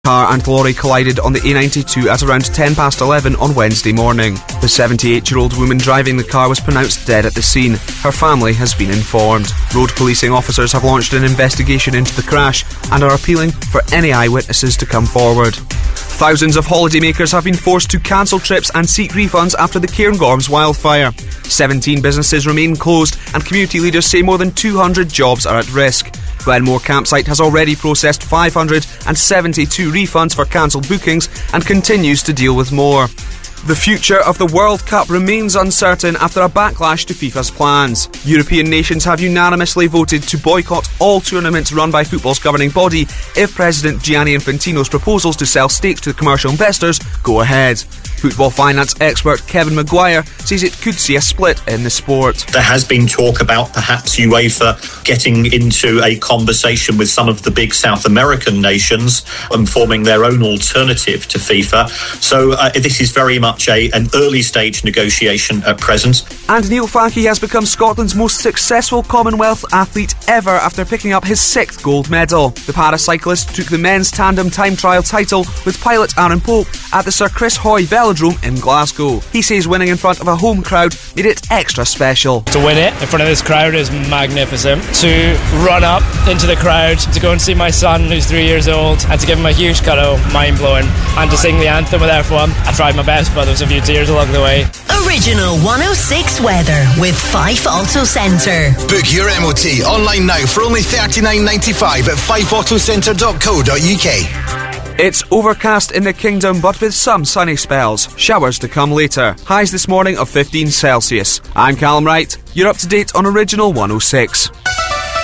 Car and lorry collided on the A92 at around 10 past 11 on Wednesday morning. The 78-year-old woman driving the car was pronounced dead at the scene. Her family has been informed. Road policing officers have launched an investigation into the crash and are appealing for any eyewitnesses to come forward. Thousands of holidaymakers have been forced to cancel trips and seek refunds after the Cairngorms wildfire. 17 businesses remain closed and community leaders say more than 200 jobs are at risk. Glenmore Campsite has already processed 572 refunds for cancelled bookings and continues to deal with more. The future of the World Cup remains uncertain after a backlash to FIFA's plans. European nations have unanimously voted to boycott all tournaments run by football's governing body if President Gianni Infantino's proposals to sell stakes to commercial investors go ahead. Football finance expert Kevin Maguire says it could see a split in the sport. There has been talk about perhaps UEFA getting into a conversation with some of the big South American nations and forming their own alternative to FIFA. So this is very much an early stage negotiation at present. And Neil Fackey has become Scotland's most successful Commonwealth athlete ever after picking up his 6th gold medal. The paracyclist took the men's tandem time trial title with pilot Aaron Pope at the Sir Chris Hoy Velodrome in Glasgow. He says winning in front of a home crowd made it extra special. To win it in front of this crowd is magnificent. To run up into the crowd, to go and see my son who's 3 years old and to give him a huge cuddle, mind-blowing. And to sing the anthem with everyone. I tried my best, but there was a few tears along the way. Original 106 weather with Fife Auto Centre. Book your MOT online now for only $39.95 at fifeautocentre.co.uk. It's overcast in the Kingdom, but with some sunny spells. Showers to come later. Highs this morning of 15 Celsius. I'm Callum Wright. You're up to date on Original 106.